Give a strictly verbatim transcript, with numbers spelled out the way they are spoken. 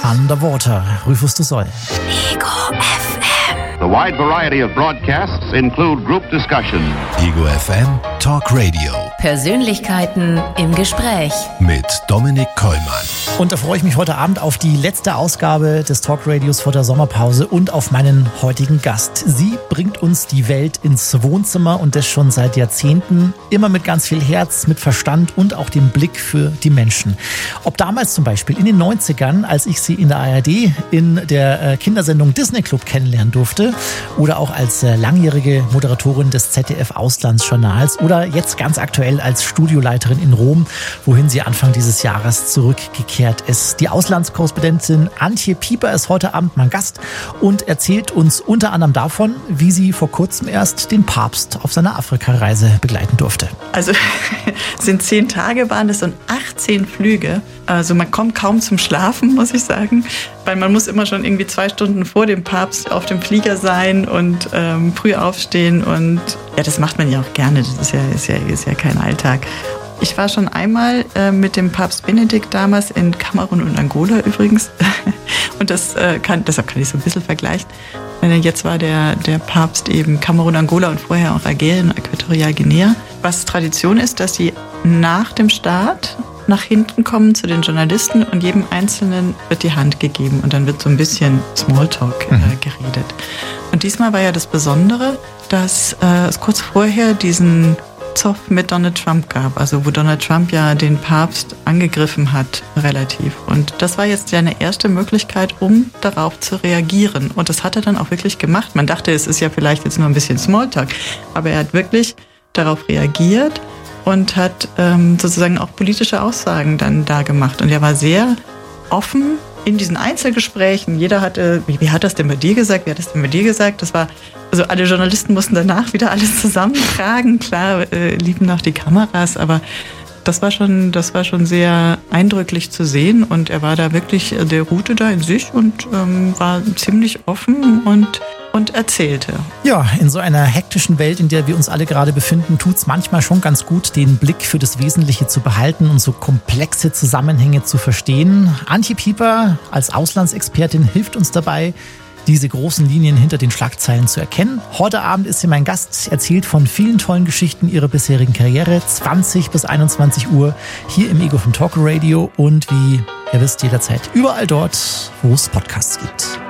Underwater, Rufus du Sol. Ego F M. The wide variety of broadcasts include group discussion. Ego F M Talk Radio. Persönlichkeiten im Gespräch. Mit Dominik Kollmann. Und da freue ich mich heute Abend auf die letzte Ausgabe des Talk Radios vor der Sommerpause und auf meinen heutigen Gast. Sie bringt uns die Welt ins Wohnzimmer und das schon seit Jahrzehnten. Immer mit ganz viel Herz, mit Verstand und auch dem Blick für die Menschen. Ob damals zum Beispiel in den neunzigern, als ich sie in der A R D in der Kindersendung Disney Club kennenlernen durfte, oder auch als langjährige Moderatorin des Z D F-Auslandsjournals oder jetzt ganz aktuell als Studioleiterin in Rom, wohin sie Anfang dieses Jahres zurückgekehrt ist. Die Auslandskorrespondentin Antje Pieper ist heute Abend mein Gast und erzählt uns unter anderem davon, wie sie vor kurzem erst den Papst auf seiner Afrikareise begleiten durfte. Also sind zehn Tage waren es und achtzehn Flüge. Also man kommt kaum zum Schlafen, muss ich sagen, weil man muss immer schon irgendwie zwei Stunden vor dem Papst auf dem Flieger sein und ähm, früh aufstehen und ja, das macht man ja auch gerne. Das ist ja, ist ja, ist ja kein Alltag. Ich war schon einmal äh, mit dem Papst Benedikt damals in Kamerun und Angola übrigens. Und das äh, kann, deshalb kann ich so ein bisschen vergleichen. Jetzt war der, der Papst eben Kamerun, Angola und vorher auch Algerien, Äquatorialguinea. Was Tradition ist, dass sie nach dem Start nach hinten kommen zu den Journalisten und jedem Einzelnen wird die Hand gegeben und dann wird so ein bisschen Smalltalk äh, geredet. Und diesmal war ja das Besondere, dass äh, es kurz vorher diesen Zoff mit Donald Trump gab, also wo Donald Trump ja den Papst angegriffen hat, relativ. Und das war jetzt seine erste Möglichkeit, um darauf zu reagieren. Und das hat er dann auch wirklich gemacht. Man dachte, es ist ja vielleicht jetzt nur ein bisschen Smalltalk, aber er hat wirklich darauf reagiert und hat ähm, sozusagen auch politische Aussagen dann da gemacht. Und er war sehr offen in diesen Einzelgesprächen. Jeder hatte, wie, wie hat das denn bei dir gesagt? Wie hat das denn bei dir gesagt? Das war, also alle Journalisten mussten danach wieder alles zusammentragen. Klar, äh, liefen noch die Kameras, aber das war schon, das war schon sehr eindrücklich zu sehen. Und er war da wirklich, der ruhte da in sich und ähm, war ziemlich offen und und erzählte. Ja, in so einer hektischen Welt, in der wir uns alle gerade befinden, tut es manchmal schon ganz gut, den Blick für das Wesentliche zu behalten und so komplexe Zusammenhänge zu verstehen. Antje Pieper als Auslandsexpertin hilft uns dabei, diese großen Linien hinter den Schlagzeilen zu erkennen. Heute Abend ist sie mein Gast, erzählt von vielen tollen Geschichten ihrer bisherigen Karriere, zwanzig bis einundzwanzig Uhr hier im Ego vom Talk Radio und wie ihr wisst, jederzeit überall dort, wo es Podcasts gibt.